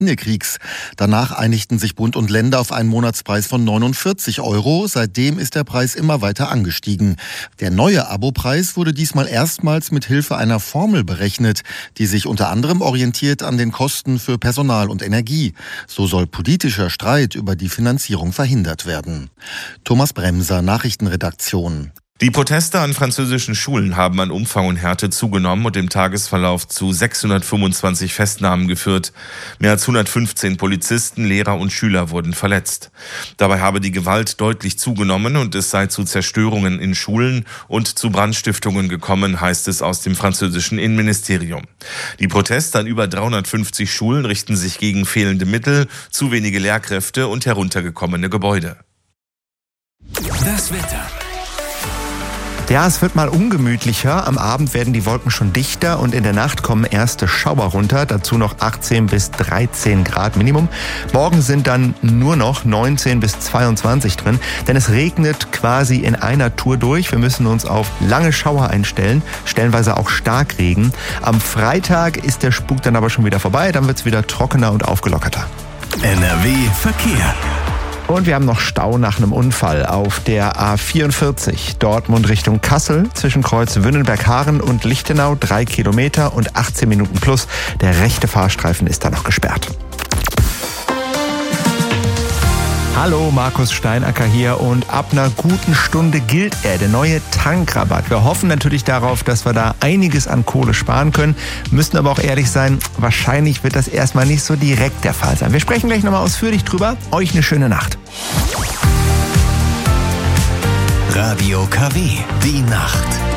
Ukraine-Kriegs. Danach einigten sich Bund und Länder auf einen Monatspreis von 49 €. Seitdem ist der Preis immer weiter angestiegen. Der neue Abopreis wurde diesmal erstmals mit Hilfe einer Formel berechnet, die sich unter anderem orientiert an den Kosten für Personal und Energie. So soll politischer Streit über die Finanzierung verhindert werden. Thomas Bremser, Nachrichtenredaktion. Die Proteste an französischen Schulen haben an Umfang und Härte zugenommen und im Tagesverlauf zu 625 Festnahmen geführt. Mehr als 115 Polizisten, Lehrer und Schüler wurden verletzt. Dabei habe die Gewalt deutlich zugenommen und es sei zu Zerstörungen in Schulen und zu Brandstiftungen gekommen, heißt es aus dem französischen Innenministerium. Die Proteste an über 350 Schulen richten sich gegen fehlende Mittel, zu wenige Lehrkräfte und heruntergekommene Gebäude. Das Wetter. Ja, es wird mal ungemütlicher. Am Abend werden die Wolken schon dichter und in der Nacht kommen erste Schauer runter. Dazu noch 18 bis 13 Grad Minimum. Morgen sind dann nur noch 19 bis 22 drin, denn es regnet quasi in einer Tour durch. Wir müssen uns auf lange Schauer einstellen, stellenweise auch Starkregen. Am Freitag ist der Spuk dann aber schon wieder vorbei. Dann wird es wieder trockener und aufgelockerter. NRW Verkehr. Und wir haben noch Stau nach einem Unfall auf der A44 Dortmund Richtung Kassel zwischen Kreuz Wünnenberg-Haaren und Lichtenau 3 Kilometer und 18 Minuten plus. Der rechte Fahrstreifen ist da noch gesperrt. Hallo, Markus Steinacker hier und ab einer guten Stunde gilt der neue Tankrabatt. Wir hoffen natürlich darauf, dass wir da einiges an Kohle sparen können, müssen aber auch ehrlich sein, wahrscheinlich wird das erstmal nicht so direkt der Fall sein. Wir sprechen gleich nochmal ausführlich drüber. Euch eine schöne Nacht. Radio KW, die Nacht.